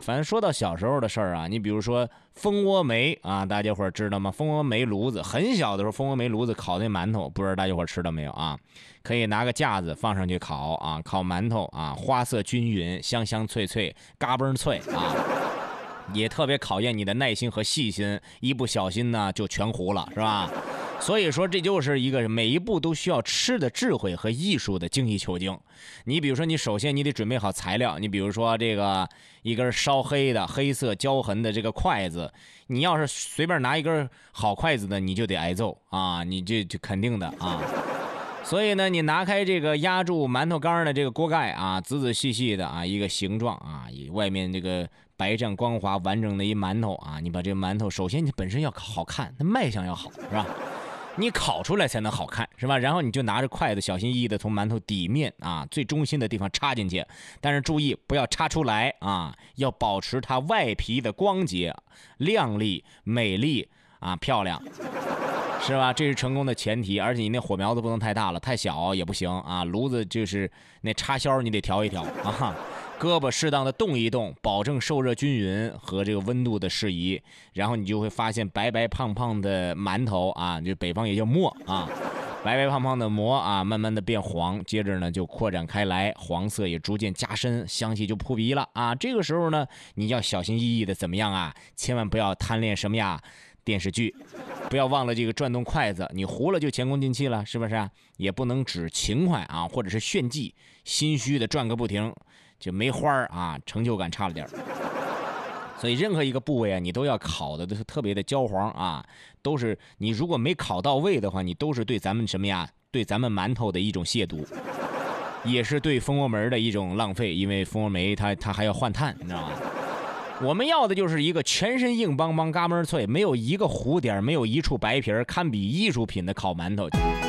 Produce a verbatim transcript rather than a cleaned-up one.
反正说到小时候的事儿啊，你比如说蜂窝煤啊，大家伙儿知道吗？蜂窝煤炉子，很小的时候，蜂窝煤炉子烤那馒头，不知道大家伙儿吃到没有啊？可以拿个架子放上去烤啊，烤馒头啊，花色均匀，香香脆脆，嘎嘣脆啊。也特别考验你的耐心和细心，一不小心呢就全糊了，是吧？所以说这就是一个每一步都需要吃的智慧和艺术的精益求精。你比如说，你首先你得准备好材料，你比如说这个一根烧黑的黑色焦痕的这个筷子，你要是随便拿一根好筷子的，你就得挨揍啊，你这就肯定的啊。所以呢，你拿开这个压住馒头干的这个锅盖啊，仔仔细细的啊，一个形状啊，外面这个白皴光滑完整的一馒头啊，你把这个馒头，首先你本身要好看，那卖相要好，是吧？你烤出来才能好看，是吧？然后你就拿着筷子小心翼翼的从馒头底面啊最中心的地方插进去，但是注意不要插出来啊，要保持它外皮的光洁、亮丽、美丽啊，漂亮。是吧？这是成功的前提，而且你那火苗子不能太大了，太小也不行啊。炉子就是那插销你得调一调啊，胳膊适当的动一动，保证受热均匀和这个温度的适宜。然后你就会发现白白胖胖的馒头啊，就北方也叫馍啊，白白胖胖的馍啊，慢慢的变黄，接着呢就扩展开来，黄色也逐渐加深，香气就扑鼻了啊。这个时候呢，你要小心翼翼的怎么样啊？千万不要贪恋什么呀？电视剧，不要忘了这个转动筷子，你糊了就前功尽弃了，是不是啊？也不能只勤快啊，或者是炫技，心虚的转个不停，就没花啊，成就感差了点。所以任何一个部位啊，你都要烤的都是特别的焦黄啊，都是你如果没烤到位的话，你都是对咱们什么呀？对咱们馒头的一种亵渎，也是对蜂窝煤的一种浪费，因为蜂窝煤它它还要换碳，你知道吗？我们要的就是一个全身硬邦邦、嘎嘣脆，没有一个糊点，没有一处白皮，堪比艺术品的烤馒头。